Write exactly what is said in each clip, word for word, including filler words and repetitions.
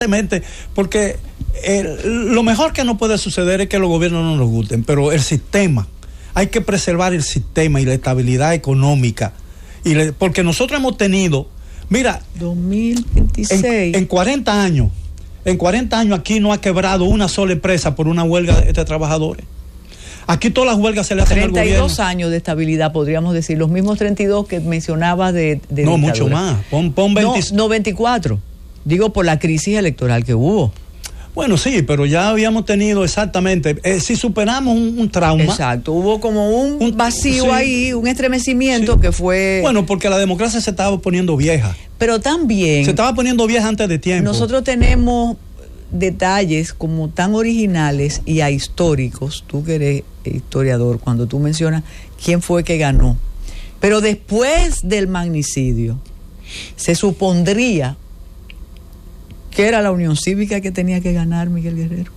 Porque el, lo mejor que no puede suceder es que los gobiernos no nos gusten, pero el sistema, hay que preservar el sistema y la estabilidad económica, y le, porque nosotros hemos tenido, mira, dos mil veintiséis en, en cuarenta años, en cuarenta años aquí no ha quebrado una sola empresa por una huelga de, de trabajadores. Aquí todas las huelgas se le hacen al gobierno. treinta y dos años de estabilidad, podríamos decir, los mismos treinta y dos que mencionabas de, de no, dictadura. Mucho más, pon, pon veinte... no, no veinticuatro, digo por la crisis electoral que hubo. Bueno, sí, pero ya habíamos tenido exactamente, eh, si superamos un, un trauma. Exacto, hubo como un, un vacío sí, ahí, un estremecimiento sí. que fue... Bueno, porque la democracia se estaba poniendo vieja. Pero también... Se estaba poniendo vieja antes de tiempo. Nosotros tenemos detalles como tan originales y ahistóricos, tú que eres historiador, cuando tú mencionas quién fue que ganó. Pero después del magnicidio, se supondría que era la Unión Cívica que tenía que ganar, Miguel Guerrero.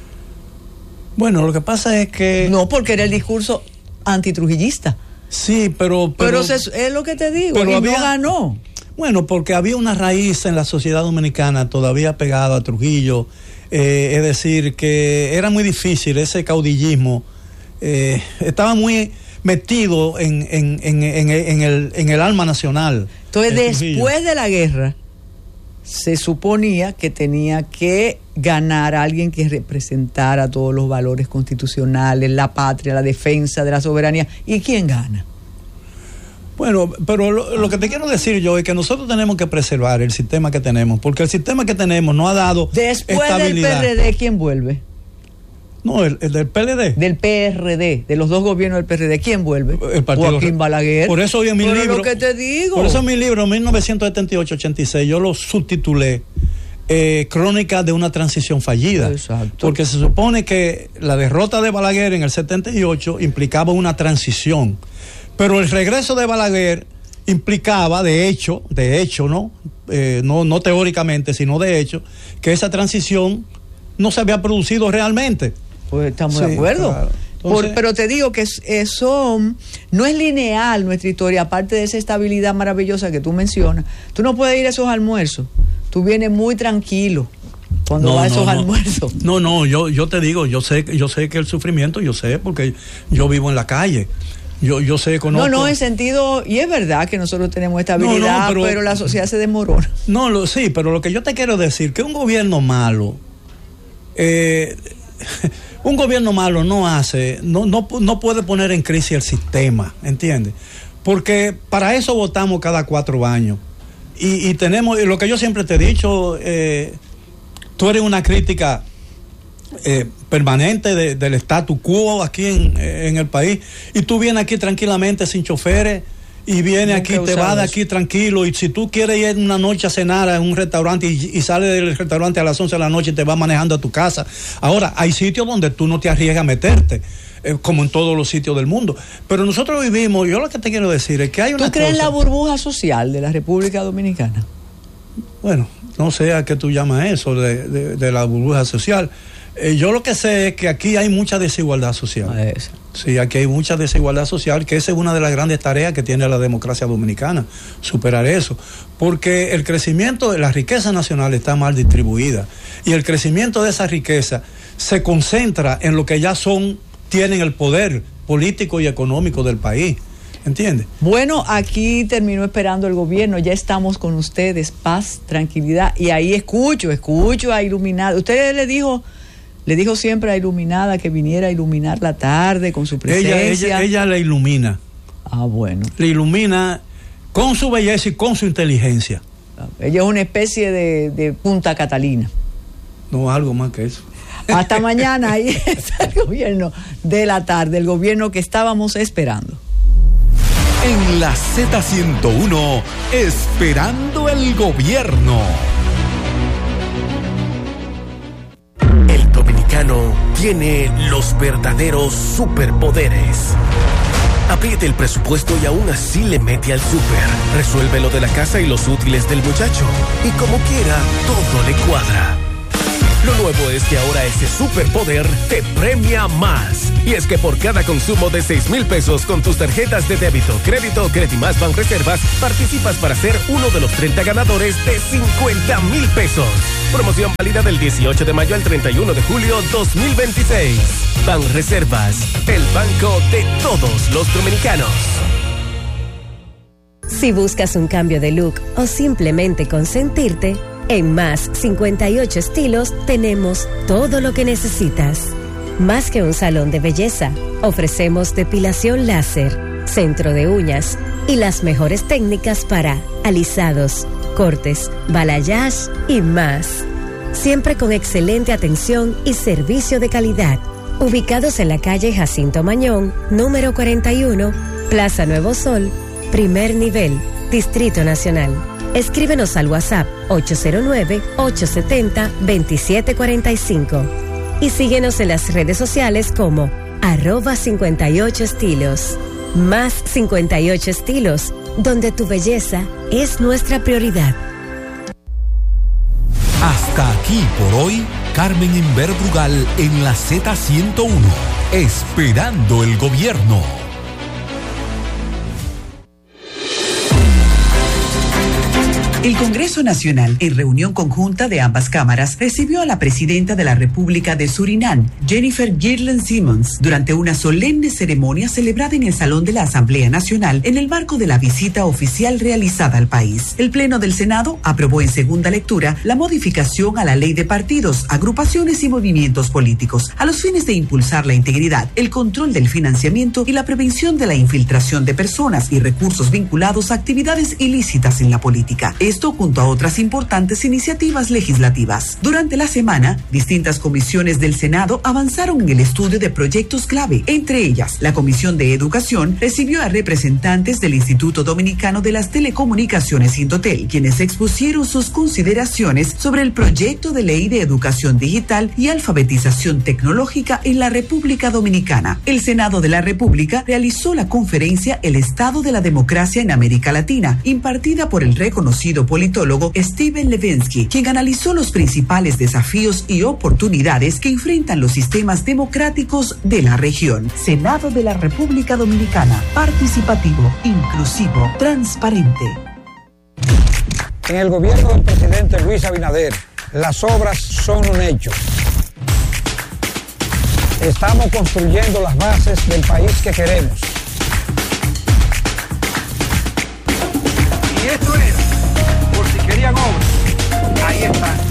Bueno, lo que pasa es que... No, porque era el discurso antitrujillista. Sí, pero... Pero, pero se, es lo que te digo, pero y había, no ganó. Bueno, porque había una raíz en la sociedad dominicana todavía pegada a Trujillo, eh, es decir, que era muy difícil ese caudillismo, eh, estaba muy metido en, en, en, en, en, el, en el alma nacional. Entonces, después de la guerra, se suponía que tenía que ganar a alguien que representara todos los valores constitucionales, la patria, la defensa de la soberanía. ¿Y quién gana? Bueno, pero lo, lo que te quiero decir yo es que nosotros tenemos que preservar el sistema que tenemos, porque el sistema que tenemos no ha dado después estabilidad. Del P R D, ¿quién vuelve? No, el, el del P L D. Del P R D, de los dos gobiernos del P R D, ¿quién vuelve? El partido Joaquín Balaguer. Por eso hoy en mi Pero libro, lo que te digo. Por eso en mi libro, mil novecientos setenta y ocho ochenta y seis, yo lo subtitulé eh, Crónica de una transición fallida. Exacto. Porque se supone que la derrota de Balaguer en el setenta y ocho implicaba una transición. Pero el regreso de Balaguer implicaba, de hecho, de hecho, ¿no? Eh, no, no teóricamente, sino de hecho, que esa transición no se había producido realmente. Pues estamos sí, de acuerdo. Claro. Entonces, Por, pero te digo que eso no es lineal nuestra historia, aparte de esa estabilidad maravillosa que tú mencionas. Tú no puedes ir a esos almuerzos. Tú vienes muy tranquilo cuando no, vas a esos no, no. almuerzos. No, no, yo, yo te digo, yo sé, yo sé que el sufrimiento, yo sé, porque yo vivo en la calle. Yo, yo sé, conozco. No, no, en sentido, y es verdad que nosotros tenemos estabilidad, no, no, pero, pero la sociedad se desmorona. No, lo, sí, pero lo que yo te quiero decir, que un gobierno malo, eh, un gobierno malo no hace, no, no, no puede poner en crisis el sistema, ¿entiendes? Porque para eso votamos cada cuatro años. Y, y tenemos, lo que yo siempre te he dicho, eh, tú eres una crítica eh, permanente de, del status quo aquí en, en el país, y tú vienes aquí tranquilamente sin choferes, y vienes aquí, te vas de aquí tranquilo, y si tú quieres ir una noche a cenar a un restaurante y, y sales del restaurante a las once de la noche y te vas manejando a tu casa. Ahora, hay sitios donde tú no te arriesgas a meterte, eh, como en todos los sitios del mundo. Pero nosotros vivimos, yo lo que te quiero decir es que hay una ¿Tú crees cosa, en la burbuja social de la República Dominicana? Bueno, no sé a qué tú llamas eso de, de, de la burbuja social. Eh, yo lo que sé es que aquí hay mucha desigualdad social. Ah, eso. Sí, aquí hay mucha desigualdad social, que esa es una de las grandes tareas que tiene la democracia dominicana, superar eso. Porque el crecimiento de la riqueza nacional está mal distribuida, y el crecimiento de esa riqueza se concentra en lo que ya son, tienen el poder político y económico del país. ¿Entiendes? Bueno, aquí terminó esperando el gobierno, ya estamos con ustedes, paz, tranquilidad, y ahí escucho, escucho a Iluminada. Usted le dijo... Le dijo siempre a Iluminada que viniera a iluminar la tarde con su presencia. Ella, ella, ella le ilumina. Ah, bueno. Le ilumina con su belleza y con su inteligencia. Ella es una especie de, de Punta Catalina. No, algo más que eso. Hasta mañana, ahí está el gobierno de la tarde, el gobierno que estábamos esperando. En la Z ciento uno, esperando el gobierno. El dominicano tiene los verdaderos superpoderes. Apriete el presupuesto y aún así le mete al súper. Resuelve lo de la casa y los útiles del muchacho. Y como quiera, todo le cuadra. Lo nuevo es que ahora ese superpoder te premia más. Y es que por cada consumo de seis mil pesos con tus tarjetas de débito, crédito o Credimás Banreservas, participas para ser uno de los treinta ganadores de cincuenta mil pesos. Promoción válida del dieciocho de mayo al treinta y uno de julio dos mil veintiséis. Banreservas, el banco de todos los dominicanos. Si buscas un cambio de look o simplemente consentirte, en Más cincuenta y ocho Estilos tenemos todo lo que necesitas. Más que un salón de belleza, ofrecemos depilación láser, centro de uñas y las mejores técnicas para alisados, cortes, balayage y más. Siempre con excelente atención y servicio de calidad. Ubicados en la calle Jacinto Mañón, número cuarenta y uno, Plaza Nuevo Sol, primer nivel, Distrito Nacional. Escríbenos al WhatsApp ocho cero nueve, ocho siete cero, dos siete cuatro cinco y síguenos en las redes sociales como arroba cincuenta y ocho estilos. Más cincuenta y ocho Estilos, donde tu belleza es nuestra prioridad. Hasta aquí por hoy, Carmen Inver Brugal en la Z ciento uno, esperando el gobierno. El Congreso Nacional, en reunión conjunta de ambas cámaras, recibió a la presidenta de la República de Surinam, Jennifer Girland Simmons, durante una solemne ceremonia celebrada en el Salón de la Asamblea Nacional en el marco de la visita oficial realizada al país. El Pleno del Senado aprobó en segunda lectura la modificación a la Ley de Partidos, Agrupaciones y Movimientos Políticos, a los fines de impulsar la integridad, el control del financiamiento y la prevención de la infiltración de personas y recursos vinculados a actividades ilícitas en la política. Esto junto a otras importantes iniciativas legislativas. Durante la semana, distintas comisiones del Senado avanzaron en el estudio de proyectos clave. Entre ellas, la Comisión de Educación recibió a representantes del Instituto Dominicano de las Telecomunicaciones Indotel, quienes expusieron sus consideraciones sobre el proyecto de ley de educación digital y alfabetización tecnológica en la República Dominicana. El Senado de la República realizó la conferencia El Estado de la Democracia en América Latina, impartida por el reconocido politólogo Steven Levinsky, quien analizó los principales desafíos y oportunidades que enfrentan los sistemas democráticos de la región. Senado de la República Dominicana, participativo, inclusivo, transparente. En el gobierno del presidente Luis Abinader, las obras son un hecho. Estamos construyendo las bases del país que queremos. Y esto es, por si querían obras, ahí está.